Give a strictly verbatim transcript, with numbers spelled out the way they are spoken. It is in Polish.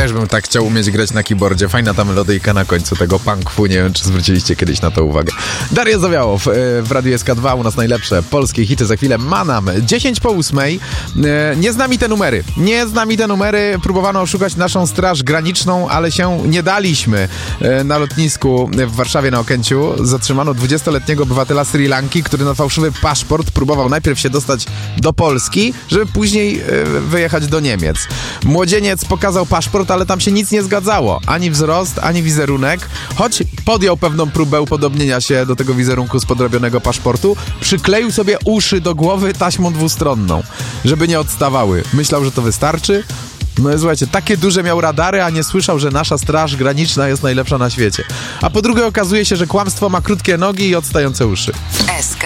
Też bym tak chciał umieć grać na keyboardzie. Fajna ta melodyjka na końcu tego punk fu. Nie wiem, czy zwróciliście kiedyś na to uwagę. Daria Zawiałow w Radiu S K dwa. U nas najlepsze polskie hity. Za chwilę Manam. dziesięć po ósmej. Nie z nami te numery. Nie z nami te numery. Próbowano oszukać naszą Straż Graniczną, ale się nie daliśmy. Na lotnisku w Warszawie na Okęciu zatrzymano dwudziestoletniego obywatela Sri Lanki, który na fałszywy paszport próbował najpierw się dostać do Polski, żeby później wyjechać do Niemiec. Młodzieniec pokazał paszport, ale tam się nic nie zgadzało. Ani wzrost, ani wizerunek. Choć podjął pewną próbę upodobnienia się do tego wizerunku z podrobionego paszportu, przykleił sobie uszy do głowy taśmą dwustronną, żeby nie odstawały. Myślał, że to wystarczy. No i słuchajcie, takie duże miał radary, a nie słyszał, że nasza Straż Graniczna jest najlepsza na świecie. A po drugie okazuje się, że kłamstwo ma krótkie nogi i odstające uszy.